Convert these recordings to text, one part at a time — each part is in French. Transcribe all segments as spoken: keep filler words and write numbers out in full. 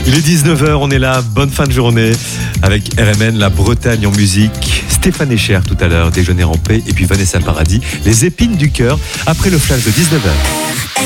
Il est dix-neuf heures, on est là, bonne fin de journée avec R M N, la Bretagne en musique. Stéphane Echer tout à l'heure, Déjeuner en paix, et puis Vanessa Paradis, les épines du cœur, après le flash de dix-neuf heures.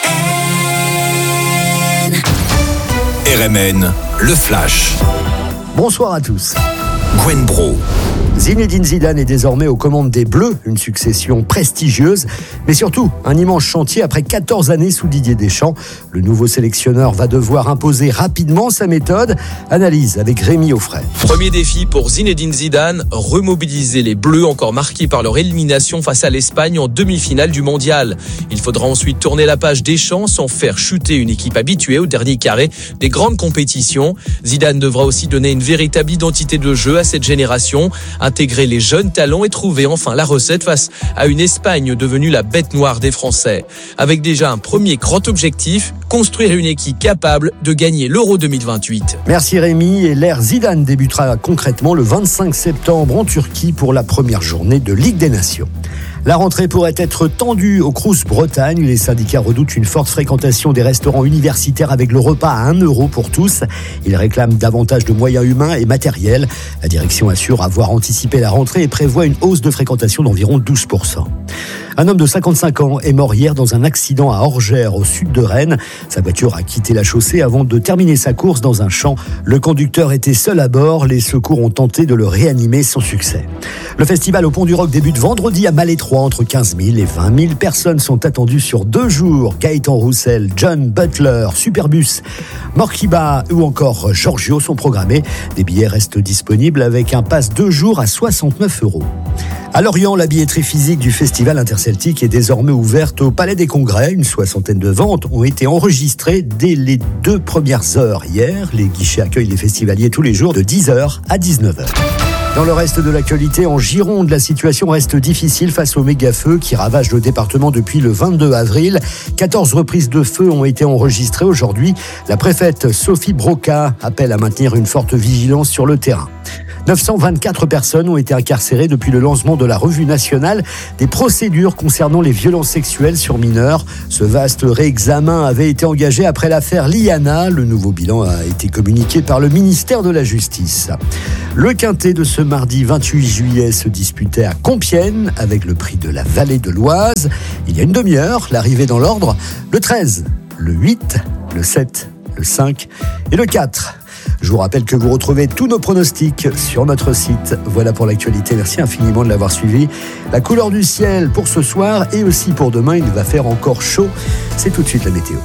R M N, le flash. Bonsoir à tous. Gwen Bro. Zinedine Zidane est désormais aux commandes des Bleus, une succession prestigieuse, mais surtout un immense chantier après quatorze années sous Didier Deschamps. Le nouveau sélectionneur va devoir imposer rapidement sa méthode. Analyse avec Rémi Offray. Premier défi pour Zinedine Zidane, remobiliser les Bleus encore marqués par leur élimination face à l'Espagne en demi-finale du Mondial. Il faudra ensuite tourner la page Deschamps sans faire chuter une équipe habituée au dernier carré des grandes compétitions. Zidane devra aussi donner une véritable identité de jeu à cette génération, intégrer les jeunes talents et trouver enfin la recette face à une Espagne devenue la bête noire des Français. Avec déjà un premier grand objectif, construire une équipe capable de gagner l'Euro deux mille vingt-huit. Merci Rémi, et l'ère Zidane débutera concrètement le vingt-cinq septembre en Turquie pour la première journée de Ligue des Nations. La rentrée pourrait être tendue au Crous Bretagne. Les syndicats redoutent une forte fréquentation des restaurants universitaires avec le repas à un euro pour tous. Ils réclament davantage de moyens humains et matériels. La direction assure avoir anticipé la rentrée et prévoit une hausse de fréquentation d'environ douze pour cent. Un homme de cinquante-cinq ans est mort hier dans un accident à Orgères, au sud de Rennes. Sa voiture a quitté la chaussée avant de terminer sa course dans un champ. Le conducteur était seul à bord. Les secours ont tenté de le réanimer sans succès. Le festival au Pont du Roc débute vendredi à Malétroit. Entre quinze mille et vingt mille personnes sont attendues sur deux jours. Gaëtan Roussel, John Butler, Superbus, Morkiba ou encore Giorgio sont programmés. Les billets restent disponibles avec un pass deux jours à soixante-neuf euros. À Lorient, la billetterie physique du Festival Interceltique est désormais ouverte au Palais des Congrès. Une soixantaine de ventes ont été enregistrées dès les deux premières heures hier. Les guichets accueillent les festivaliers tous les jours de dix heures à dix-neuf heures. Dans le reste de l'actualité, en Gironde, la situation reste difficile face au méga-feu qui ravage le département depuis le vingt-deux avril. quatorze reprises de feu ont été enregistrées aujourd'hui. La préfète Sophie Broca appelle à maintenir une forte vigilance sur le terrain. neuf cent vingt-quatre personnes ont été incarcérées depuis le lancement de la revue nationale des procédures concernant les violences sexuelles sur mineurs. Ce vaste réexamen avait été engagé après l'affaire Liana. Le nouveau bilan a été communiqué par le ministère de la Justice. Le quintet de ce mardi vingt-huit juillet se disputait à Compiègne avec le prix de la Vallée de l'Oise. Il y a une demi-heure, l'arrivée dans l'ordre, le treize, le huit, le sept, le cinq et le quatre. Je vous rappelle que vous retrouvez tous nos pronostics sur notre site. Voilà pour l'actualité. Merci infiniment de l'avoir suivi. La couleur du ciel pour ce soir et aussi pour demain. Il va faire encore chaud. C'est tout de suite la météo.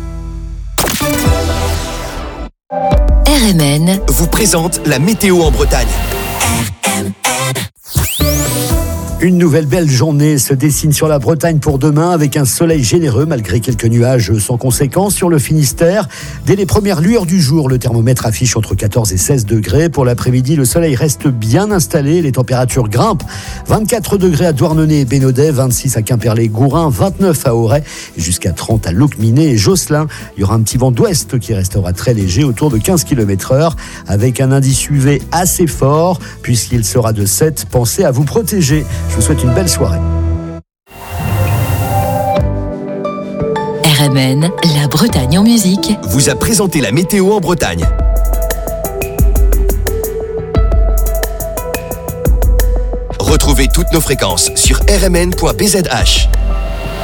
R M N vous présente la météo en Bretagne. Une nouvelle belle journée se dessine sur la Bretagne pour demain avec un soleil généreux malgré quelques nuages sans conséquence sur le Finistère. Dès les premières lueurs du jour, le thermomètre affiche entre quatorze et seize degrés. Pour l'après-midi, le soleil reste bien installé. Les températures grimpent. vingt-quatre degrés à Douarnenez et Bénodet, vingt-six à Quimperlé-Gourin, vingt-neuf à Auray, jusqu'à trente à Locminé et Josselin. Il y aura un petit vent d'ouest qui restera très léger, autour de quinze kilomètres heure, avec un indice U V assez fort, puisqu'il sera de sept. Pensez à vous protéger. Je vous souhaite une belle soirée. R M N, la Bretagne en musique, vous a présenté la météo en Bretagne. Retrouvez toutes nos fréquences sur r m n point b z h.